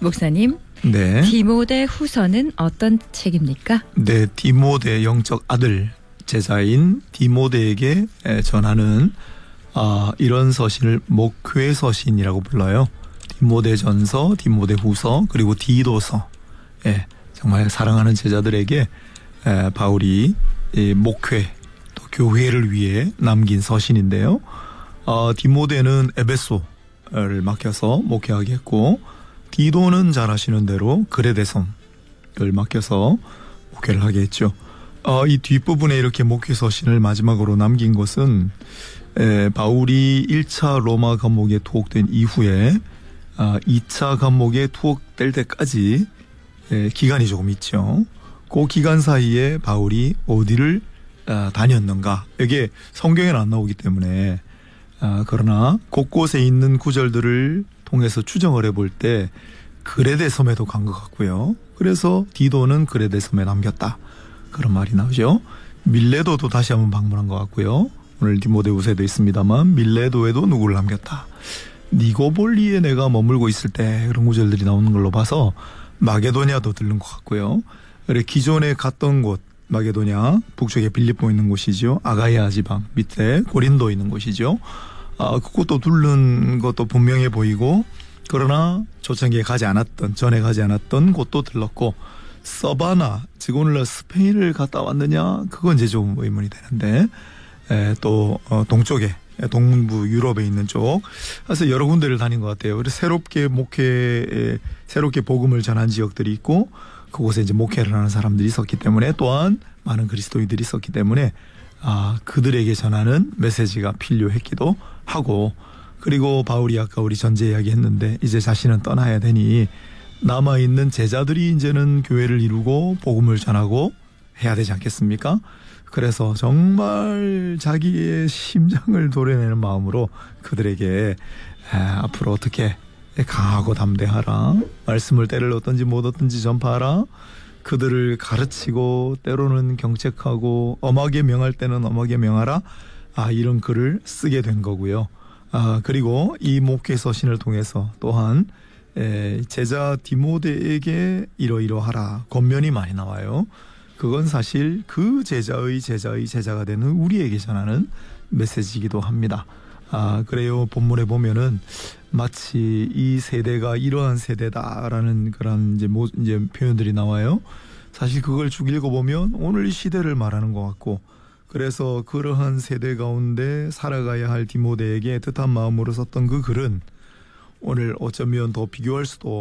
목사님, 네. 디모데 후서는 어떤 책입니까? 네, 디모데 영적 아들 제자인 디모데에게 전하는 이런 서신을 목회 서신이라고 불러요. 디모데전서, 디모데후서, 그리고 디도서. 정말 사랑하는 제자들에게 바울이 목회 또 교회를 위해 남긴 서신인데요. 디모데는 에베소를 맡겨서 목회하게 했고, 디도는 잘 아시는 대로 그레데섬을 맡겨서 목회를 하게 했죠. 이 뒷부분에 이렇게 목회 서신을 마지막으로 남긴 것은 바울이 1차 로마 감옥에 투옥된 이후에 2차 감옥에 투옥될 때까지 기간이 조금 있죠. 그 기간 사이에 바울이 어디를 다녔는가, 이게 성경에는 안 나오기 때문에 그러나 곳곳에 있는 구절들을 통해서 추정을 해볼 때 그레데 섬에도 간 것 같고요. 그래서 디도는 그레데 섬에 남겼다, 그런 말이 나오죠. 밀레도도 다시 한번 방문한 것 같고요. 오늘 디모데후서에도 있습니다만 밀레도에도 누구를 남겼다. 니고볼리에 내가 머물고 있을 때, 그런 구절들이 나오는 걸로 봐서 마게도냐도 들른 것 같고요. 그래, 기존에 갔던 곳 마게도냐, 북쪽에 빌립보 있는 곳이죠. 아가야 지방 밑에 고린도 있는 곳이죠. 그것도 들른 것도 분명해 보이고, 그러나 초창기에 가지 않았던, 전에 가지 않았던 곳도 들렀고, 서바나, 즉 오늘날 스페인을 갔다 왔느냐, 그건 이제 좀 의문이 되는데, 또 동쪽에, 동부 유럽에 있는 쪽, 그래서 여러 군데를 다닌 것 같아요. 그래서 새롭게 복음을 전한 지역들이 있고, 그곳에 이제 목회를 하는 사람들이 있었기 때문에, 또한 많은 그리스도인들이 있었기 때문에 그들에게 전하는 메시지가 필요했기도 하고, 그리고 바울이 아까 우리 전제 이야기했는데 이제 자신은 떠나야 되니 남아있는 제자들이 이제는 교회를 이루고 복음을 전하고 해야 되지 않겠습니까? 그래서 정말 자기의 심장을 도려내는 마음으로 그들에게 앞으로 어떻게 강하고 담대하라, 말씀을 때를 얻든지 못 얻든지 전파하라, 그들을 가르치고 때로는 경책하고 엄하게 명할 때는 엄하게 명하라, 이런 글을 쓰게 된 거고요. 그리고 이 목회 서신을 통해서 또한 제자 디모데에게 이러이러하라 권면이 많이 나와요. 그건 사실 그 제자의 제자가 되는 우리에게 전하는 메시지이기도 합니다. 그래요. 본문에 보면은 마치 이 세대가 이러한 세대다라는 그런 이제 표현들이 나와요. 사실 그걸 쭉 읽어보면 오늘 이 시대를 말하는 것 같고, 그래서 그러한 세대 가운데 살아가야 할 디모데에게 뜻한 마음으로 썼던 그 글은 오늘 어쩌면 더 비교할 수도